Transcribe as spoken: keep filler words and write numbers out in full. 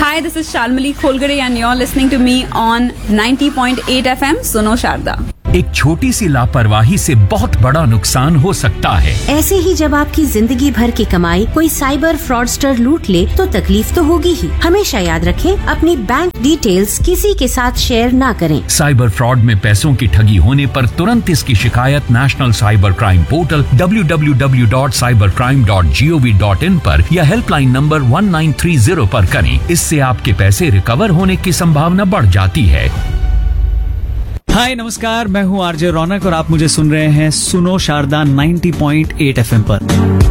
Hi, this is Shalmali Kholgare and you're listening to me on ninety point eight F M, Suno Sharda. एक छोटी सी लापरवाही से बहुत बड़ा नुकसान हो सकता है। ऐसे ही जब आपकी जिंदगी भर की कमाई कोई साइबर फ्रॉडस्टर लूट ले तो तकलीफ तो होगी ही। हमेशा याद रखें, अपनी बैंक डिटेल्स किसी के साथ शेयर ना करें। साइबर फ्रॉड में पैसों की ठगी होने पर तुरंत इसकी शिकायत national cyber crime portal W W W dot cyber crime dot G O V dot in पर या helpline number one nine three zero पर करें। इससे आपके पैसे रिकवर होने की संभावना बढ़ जाती है। हाय नमस्कार, मैं हूँ आरजे रौनक और आप मुझे सुन रहे हैं सुनो Sharda ninety point eight F M पर।